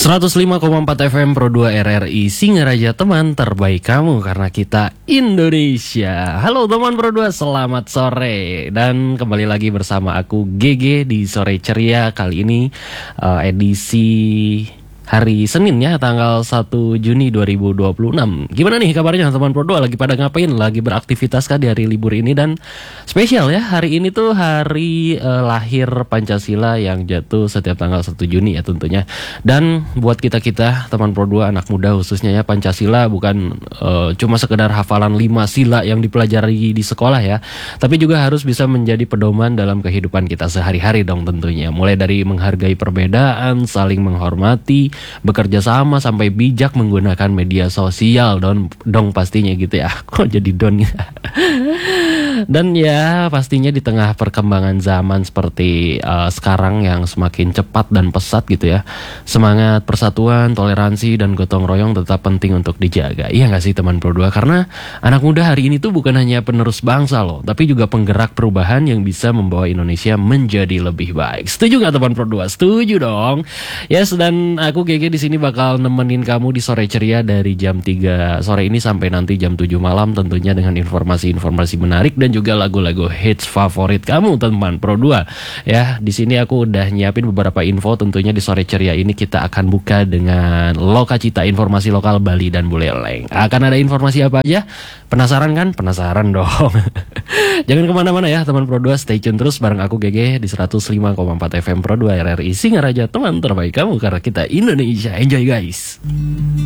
105,4 FM Pro 2 RRI Singaraja, teman terbaik kamu karena kita Indonesia. Halo teman Pro 2, selamat sore. Dan kembali lagi bersama aku GG di Sore Ceria. Kali ini edisi hari Senin ya, tanggal 1 Juni 2026. Gimana nih kabarnya teman Pro 2? Lagi pada ngapain? Lagi beraktivitas kah di hari libur ini? Dan spesial ya, hari ini tuh hari lahir Pancasila yang jatuh setiap tanggal 1 Juni ya tentunya. Dan buat kita-kita teman Pro 2, anak muda khususnya ya, Pancasila bukan cuma sekedar hafalan 5 sila yang dipelajari di sekolah ya, tapi juga harus bisa menjadi pedoman dalam kehidupan kita sehari-hari dong tentunya. Mulai dari menghargai perbedaan, saling menghormati, bekerja sama, sampai bijak menggunakan media sosial dong pastinya gitu ya. Kok jadi don ya? Dan ya pastinya di tengah perkembangan zaman seperti sekarang yang semakin cepat dan pesat gitu ya, semangat persatuan, toleransi, dan gotong royong tetap penting untuk dijaga. Iya gak sih teman Pro 2? Karena anak muda hari ini tuh bukan hanya penerus bangsa loh, tapi juga penggerak perubahan yang bisa membawa Indonesia menjadi lebih baik. Setuju gak teman Pro 2? Setuju dong. Yes, dan aku GG di sini bakal nemenin kamu di Sore Ceria dari jam 3 sore ini sampai nanti jam 7 malam tentunya, dengan informasi-informasi menarik dan juga lagu-lagu hits favorit kamu teman Pro 2. Ya, di sini aku udah nyiapin beberapa info tentunya. Di Sore Ceria ini kita akan buka dengan Lokacita, informasi lokal Bali dan Buleleng. Akan ada informasi apa aja? Penasaran kan? Penasaran dong. Jangan kemana-mana ya teman Pro 2, stay tune terus bareng aku GG di 105,4 FM Pro 2 RRI Singaraja, teman terbaik kamu karena kita Indonesia. Enjoy guys.